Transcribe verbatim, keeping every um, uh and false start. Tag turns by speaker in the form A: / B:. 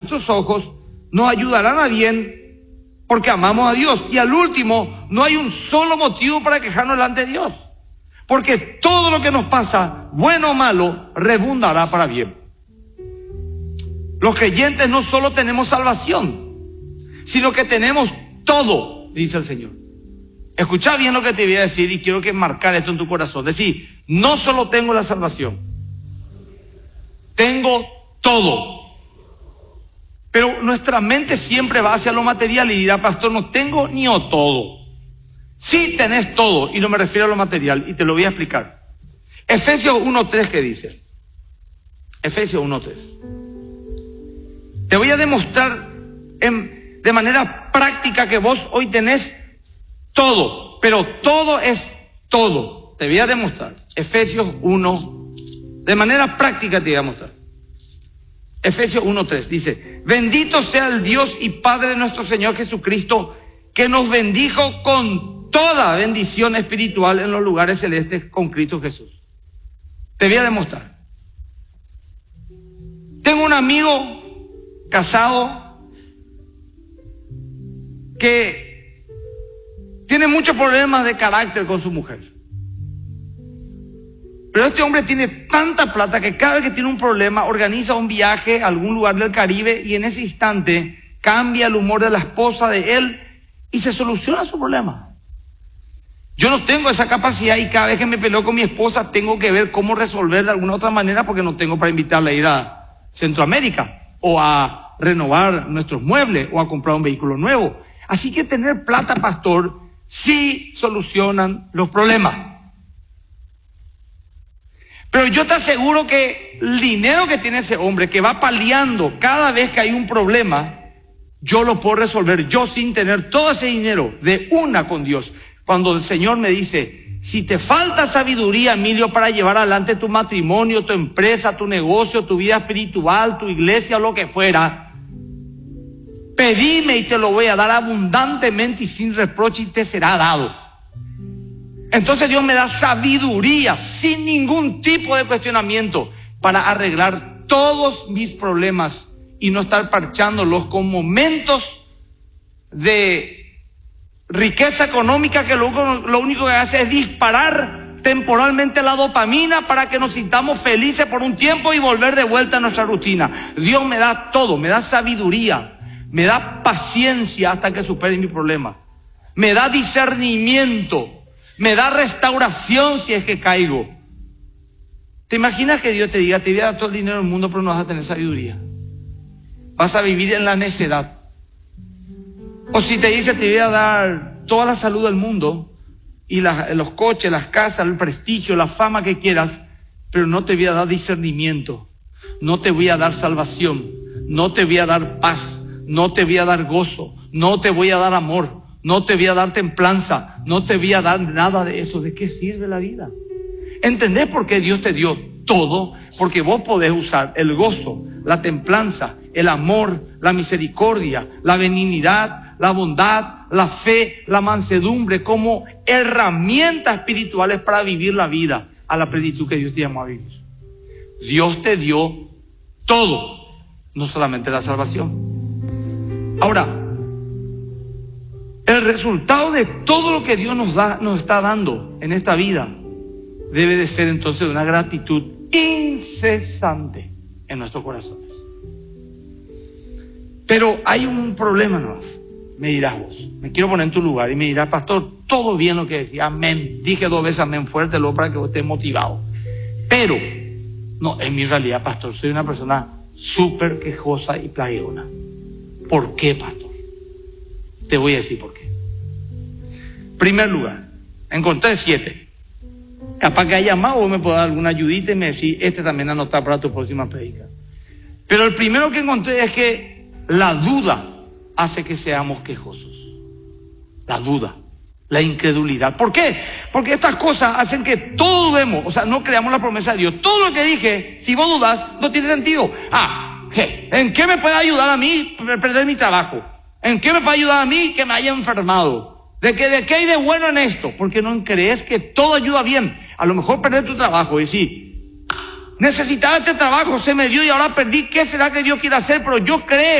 A: nuestros ojos nos ayudarán a bien porque amamos a Dios. Y al último, no hay un solo motivo para quejarnos delante de Dios. Porque todo lo que nos pasa, bueno o malo, redundará para bien. Los creyentes no solo tenemos salvación, sino que tenemos todo, dice el Señor. Escucha bien lo que te voy a decir y quiero que marcar esto en tu corazón. Decir, no solo tengo la salvación, tengo todo. Pero nuestra mente siempre va hacia lo material y dirá, pastor, no tengo ni o todo. Sí tenés todo, y no me refiero a lo material, y te lo voy a explicar. Efesios uno tres, ¿qué dice? Efesios uno tres. Te voy a demostrar en, de manera práctica que vos hoy tenés todo, pero todo es todo. Te voy a demostrar. Efesios uno, de manera práctica te voy a mostrar. Efesios uno tres dice, bendito sea el Dios y Padre de nuestro Señor Jesucristo, que nos bendijo con toda bendición espiritual en los lugares celestes con Cristo Jesús. Te voy a demostrar. Tengo un amigo casado que tiene muchos problemas de carácter con su mujer. Pero este hombre tiene tanta plata que cada vez que tiene un problema organiza un viaje a algún lugar del Caribe y en ese instante cambia el humor de la esposa de él y se soluciona su problema. Yo no tengo esa capacidad y cada vez que me peleo con mi esposa tengo que ver cómo resolver de alguna otra manera porque no tengo para invitarla a ir a Centroamérica o a renovar nuestros muebles o a comprar un vehículo nuevo. Así que tener plata, pastor, sí solucionan los problemas. Pero yo te aseguro que el dinero que tiene ese hombre, que va paliando cada vez que hay un problema, yo lo puedo resolver yo sin tener todo ese dinero de una con Dios. Cuando el Señor me dice, si te falta sabiduría, Emilio, para llevar adelante tu matrimonio, tu empresa, tu negocio, tu vida espiritual, tu iglesia o lo que fuera, pedime y te lo voy a dar abundantemente y sin reproche y te será dado. Entonces Dios me da sabiduría sin ningún tipo de cuestionamiento para arreglar todos mis problemas y no estar parchándolos con momentos de riqueza económica que lo, lo único que hace es disparar temporalmente la dopamina para que nos sintamos felices por un tiempo y volver de vuelta a nuestra rutina. Dios me da todo, me da sabiduría, me da paciencia hasta que supere mi problema, me da discernimiento, me da restauración si es que caigo. ¿Te imaginas que Dios te diga, te voy a dar todo el dinero del mundo pero no vas a tener sabiduría? Vas a vivir en la necedad. O si te dice, te voy a dar toda la salud del mundo y la, los coches, las casas, el prestigio, la fama que quieras, pero no te voy a dar discernimiento, no te voy a dar salvación, no te voy a dar paz, no te voy a dar gozo, no te voy a dar amor, no te voy a dar templanza, no te voy a dar nada de eso. ¿De qué sirve la vida? ¿Entendés por qué Dios te dio todo? Porque vos podés usar el gozo, la templanza, el amor, la misericordia, la benignidad, la bondad, la fe, la mansedumbre como herramientas espirituales para vivir la vida a la plenitud que Dios te llamó a vivir. Dios te dio todo, no solamente la salvación. Ahora, el resultado de todo lo que Dios nos da, nos está dando en esta vida debe de ser entonces una gratitud incesante en nuestros corazones. Pero hay un problema nomás. Me dirás vos, me quiero poner en tu lugar y me dirás, pastor, todo bien lo que decía, amén. Dije dos veces amén fuerte, luego para que vos estés motivado. Pero, no, en mi realidad, pastor, soy una persona súper quejosa y plagueona. ¿Por qué, pastor? Te voy a decir por qué. Primer lugar, encontré siete. Capaz que haya más, vos me podés dar alguna ayudita y me decís, este también anotar para tu próxima predica. Pero el primero que encontré es que la duda hace que seamos quejosos. La duda, la incredulidad. ¿Por qué? Porque estas cosas hacen que todo dudemos, o sea, no creamos la promesa de Dios. Todo lo que dije, si vos dudas, no tiene sentido. Ah, ¿qué? ¿En qué me puede ayudar a mí perder mi trabajo? ¿En qué me puede ayudar a mí que me haya enfermado? ¿De qué, de qué hay de bueno en esto? Porque no crees que todo ayuda bien. A lo mejor perder tu trabajo y decir, necesitaba este trabajo, se me dio y ahora perdí. ¿Qué será que Dios quiere hacer? Pero yo creo